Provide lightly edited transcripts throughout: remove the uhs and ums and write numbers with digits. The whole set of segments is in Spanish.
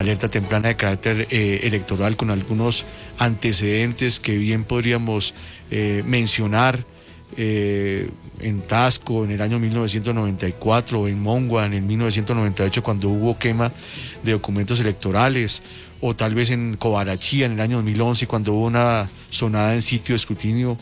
alerta temprana de carácter electoral con algunos antecedentes que bien podríamos mencionar en Tasco en el año 1994, o en Mongua en el 1998 cuando hubo quema de documentos electorales, o tal vez en Cobarachía en el año 2011 cuando hubo una sonada en sitio de escrutinio,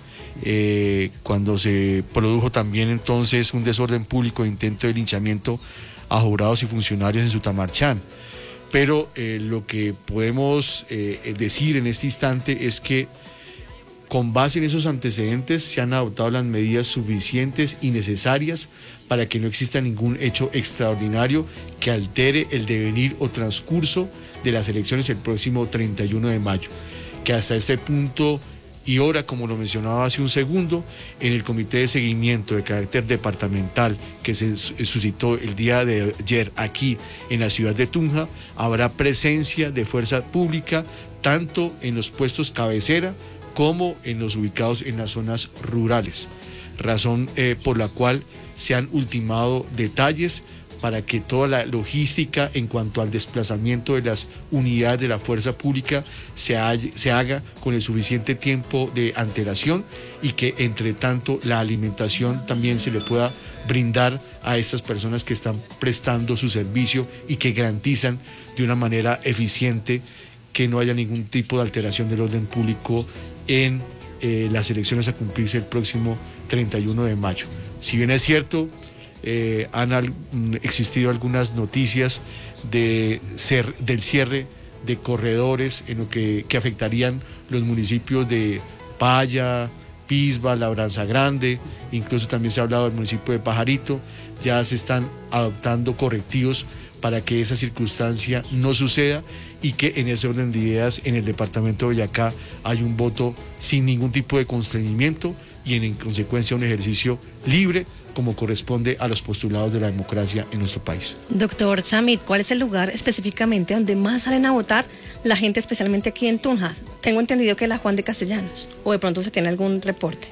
cuando se produjo también entonces un desorden público de intento de linchamiento a jurados y funcionarios en Sutamarchán. Pero lo que podemos decir en este instante es que con base en esos antecedentes se han adoptado las medidas suficientes y necesarias para que no exista ningún hecho extraordinario que altere el devenir o transcurso de las elecciones el próximo 31 de mayo, que hasta este punto y hora, como lo mencionaba hace un segundo, en el comité de seguimiento de carácter departamental que se suscitó el día de ayer aquí en la ciudad de Tunja, habrá presencia de fuerza pública tanto en los puestos cabecera como en los ubicados en las zonas rurales, razón por la cual se han ultimado detalles para que toda la logística en cuanto al desplazamiento de las unidades de la fuerza pública se haga con el suficiente tiempo de antelación y que entre tanto la alimentación también se le pueda brindar a estas personas que están prestando su servicio y que garantizan de una manera eficiente que no haya ningún tipo de alteración del orden público en las elecciones a cumplirse el próximo 31 de mayo. Si bien es cierto, han existido algunas noticias del cierre de corredores en lo que afectarían los municipios de Paya, Pisba, Labranza Grande, incluso también se ha hablado del municipio de Pajarito. Ya se están adoptando correctivos para que esa circunstancia no suceda y que en ese orden de ideas en el departamento de Boyacá hay un voto sin ningún tipo de constreñimiento y en consecuencia un ejercicio libre como corresponde a los postulados de la democracia en nuestro país. Doctor Samit, ¿cuál es el lugar específicamente donde más salen a votar la gente, especialmente aquí en Tunja? Tengo entendido que es la Juan de Castellanos, o de pronto se tiene algún reporte.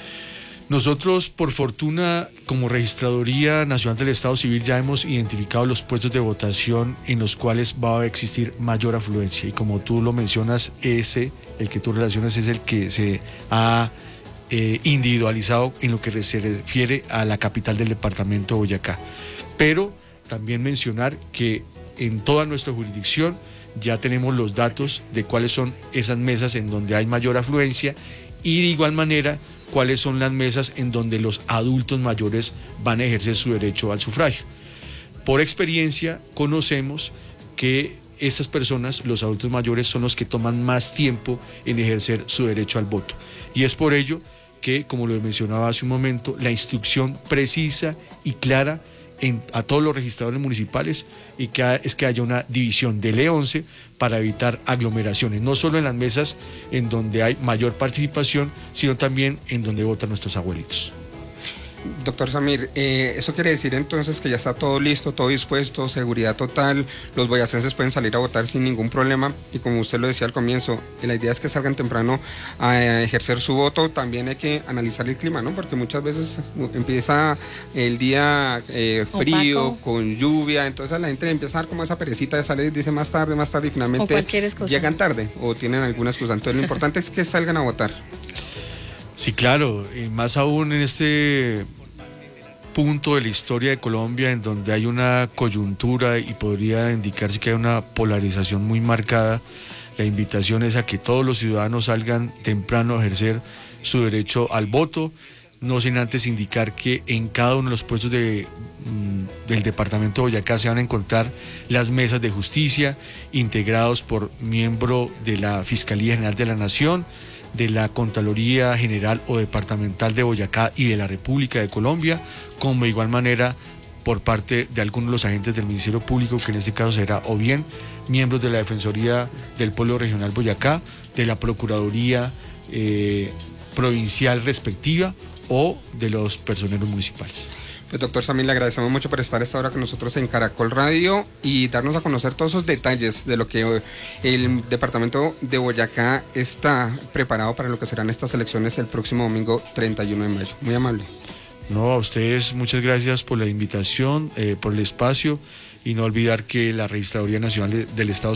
Nosotros, por fortuna, como Registraduría Nacional del Estado Civil, ya hemos identificado los puestos de votación en los cuales va a existir mayor afluencia. Y como tú lo mencionas, el que tú relacionas, es el que se ha individualizado en lo que se refiere a la capital del departamento de Boyacá. Pero también mencionar que en toda nuestra jurisdicción ya tenemos los datos de cuáles son esas mesas en donde hay mayor afluencia y de igual manera cuáles son las mesas en donde los adultos mayores van a ejercer su derecho al sufragio. Por experiencia conocemos que estas personas, los adultos mayores, son los que toman más tiempo en ejercer su derecho al voto. Y es por ello que, como lo mencionaba hace un momento, la instrucción precisa y clara a todos los registradores municipales es que haya una división del E11 para evitar aglomeraciones, no solo en las mesas en donde hay mayor participación, sino también en donde votan nuestros abuelitos. Doctor Samir, eso quiere decir entonces que ya está todo listo, todo dispuesto, seguridad total, los boyacenses pueden salir a votar sin ningún problema y como usted lo decía al comienzo, la idea es que salgan temprano a ejercer su voto. También hay que analizar el clima, ¿no? Porque muchas veces empieza el día frío, opaco, con lluvia, entonces a la gente le empieza a dar como esa perecita de salir, dice más tarde y finalmente llegan tarde o tienen alguna excusa. Entonces lo importante es que salgan a votar. Sí, claro, y más aún en este punto de la historia de Colombia en donde hay una coyuntura y podría indicarse que hay una polarización muy marcada. La invitación es a que todos los ciudadanos salgan temprano a ejercer su derecho al voto, no sin antes indicar que en cada uno de los puestos del departamento de Boyacá se van a encontrar las mesas de justicia integrados por miembro de la Fiscalía General de la Nación, de la Contraloría General o Departamental de Boyacá y de la República de Colombia, como de igual manera por parte de algunos de los agentes del Ministerio Público, que en este caso será o bien miembros de la Defensoría del Pueblo Regional Boyacá, de la Procuraduría Provincial respectiva o de los personeros municipales. Pues doctor Samir, le agradecemos mucho por estar a esta hora con nosotros en Caracol Radio y darnos a conocer todos esos detalles de lo que el departamento de Boyacá está preparado para lo que serán estas elecciones el próximo domingo 31 de mayo. Muy amable. No, a ustedes muchas gracias por la invitación, por el espacio y no olvidar que la Registraduría Nacional del Estado